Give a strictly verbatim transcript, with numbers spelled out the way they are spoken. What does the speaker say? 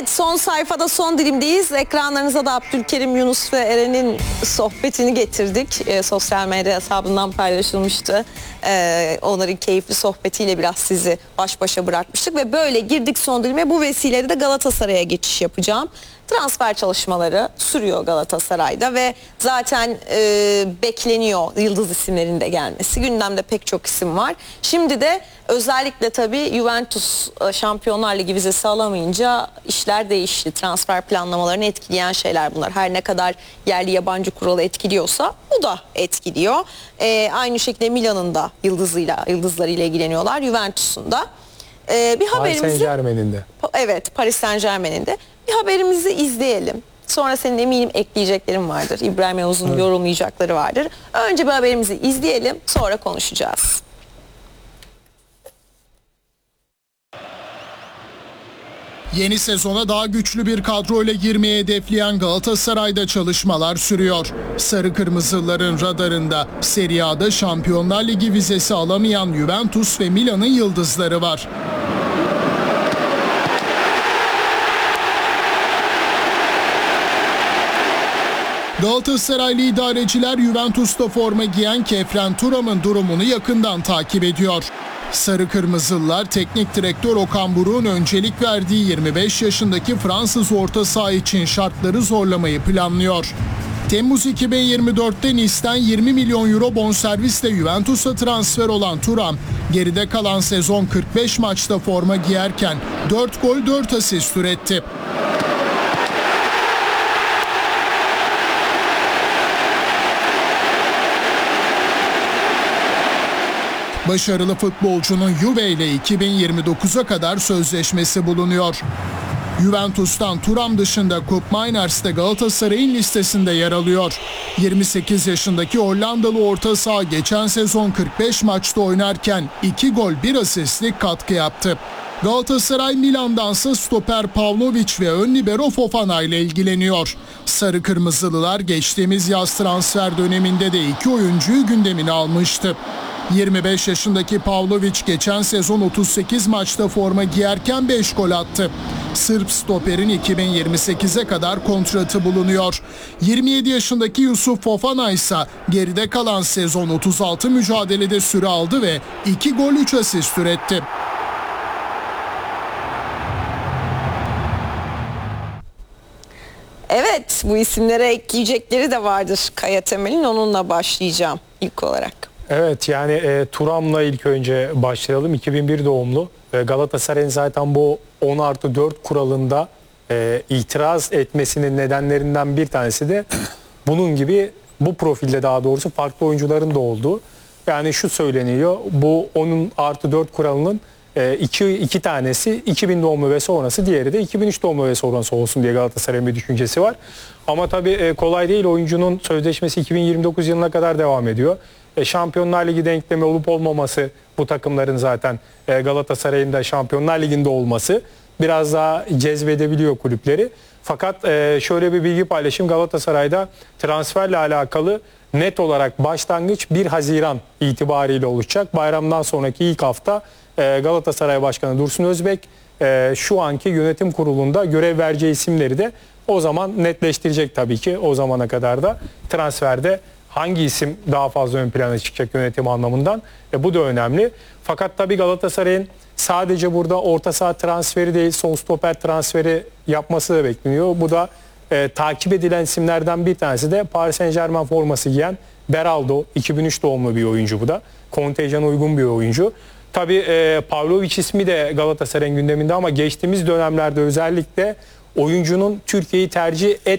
Evet, son sayfada son dilimdeyiz. Ekranlarınıza da Abdülkerim, Yunus ve Eren'in sohbetini getirdik. E, sosyal medya hesabından paylaşılmıştı. E, onların keyifli sohbetiyle biraz sizi baş başa bırakmıştık. Ve böyle girdik son dilime. Bu vesileyle de Galatasaray'a geçiş yapacağım. Transfer çalışmaları sürüyor Galatasaray'da ve zaten e, bekleniyor yıldız isimlerin de gelmesi. Gündemde pek çok isim var. Şimdi de özellikle tabii Juventus Şampiyonlar Ligi vizesi alamayınca işler değişti. Transfer planlamalarını etkileyen şeyler bunlar. Her ne kadar yerli yabancı kuralı etkiliyorsa bu da etkiliyor. E, aynı şekilde Milan'ın da yıldızıyla, yıldızlarıyla ilgileniyorlar. Juventus'un da. E, bir haberimizi, Paris Saint-Germain'in de. Evet, Paris Saint-Germain'in de. Bir haberimizi izleyelim. Sonra senin eminim ekleyeceklerin vardır. İbrahim Yavuz'un evet. yorumlayacakları vardır. Önce bir haberimizi izleyelim, sonra konuşacağız. Yeni sezona daha güçlü bir kadroyla girmeye hedefleyen Galatasaray'da çalışmalar sürüyor. Sarı Kırmızıların radarında Serie A'da Şampiyonlar Ligi vizesi alamayan Juventus ve Milan'ın yıldızları var. Galatasaraylı idareciler Juventus'ta forma giyen Khéphren Thuram'ın durumunu yakından takip ediyor. Sarı Kırmızılılar teknik direktör Okan Buruk'un öncelik verdiği yirmi beş yaşındaki Fransız orta saha için şartları zorlamayı planlıyor. Temmuz iki bin yirmi dört'te Nice'den yirmi milyon euro bonservisle Juventus'a transfer olan Thuram, geride kalan sezon kırk beş maçta forma giyerken dört gol dört asist üretti. Başarılı futbolcunun Juve ile iki bin yirmi dokuz'a kadar sözleşmesi bulunuyor. Juventus'tan Thuram dışında Koop Mainers de Galatasaray'ın listesinde yer alıyor. yirmi sekiz yaşındaki Hollandalı orta saha geçen sezon kırk beş maçta oynarken iki gol bir asistlik katkı yaptı. Galatasaray Milan'dansa stoper Pavlovic ve ön libero Fofana ile ilgileniyor. Sarı Kırmızılılar geçtiğimiz yaz transfer döneminde de iki oyuncuyu gündemine almıştı. yirmi beş yaşındaki Pavlovic geçen sezon otuz sekiz maçta forma giyerken beş gol attı. Sırp stoperin iki bin yirmi sekiz'e kadar kontratı bulunuyor. yirmi yedi yaşındaki Yusuf Fofana ise geride kalan sezon otuz altı mücadelede süre aldı ve iki gol üç asist üretti. Evet, bu isimlere ekleyecekleri de vardır Kaya Temel'in, onunla başlayacağım ilk olarak. Evet, yani e, Thuram'la ilk önce başlayalım. iki bin bir doğumlu. E, Galatasaray'ın zaten bu on artı dört kuralında e, itiraz etmesinin nedenlerinden bir tanesi de bunun gibi bu profilde, daha doğrusu farklı oyuncuların da olduğu. Yani şu söyleniyor, bu on artı dört kuralının e, iki, iki tanesi iki bin doğumlu ve sonrası, diğeri de iki bin üç doğumlu ve sonrası olsun diye Galatasaray'ın bir düşüncesi var. Ama tabii e, kolay değil, oyuncunun sözleşmesi iki bin yirmi dokuz yılına kadar devam ediyor. E, Şampiyonlar Ligi denklemi olup olmaması, bu takımların zaten e, Galatasaray'ın da Şampiyonlar Ligi'nde olması biraz daha cezbedebiliyor kulüpleri. Fakat e, şöyle bir bilgi paylaşayım, Galatasaray'da transferle alakalı net olarak başlangıç bir Haziran itibariyle olacak. Bayramdan sonraki ilk hafta e, Galatasaray Başkanı Dursun Özbek e, şu anki yönetim kurulunda görev vereceği isimleri de o zaman netleştirecek tabii ki. O zamana kadar da transferde hangi isim daha fazla ön plana çıkacak yönetim anlamından, e, bu da önemli. Fakat tabii Galatasaray'ın sadece burada orta saha transferi değil, sol stoper transferi yapması da bekleniyor. Bu da e, takip edilen isimlerden bir tanesi de Paris Saint-Germain forması giyen Beraldo. iki bin üç doğumlu bir oyuncu bu da. Kontenjana uygun bir oyuncu. Tabii e, Pavlovic ismi de Galatasaray'ın gündeminde ama geçtiğimiz dönemlerde özellikle oyuncunun Türkiye'yi tercih et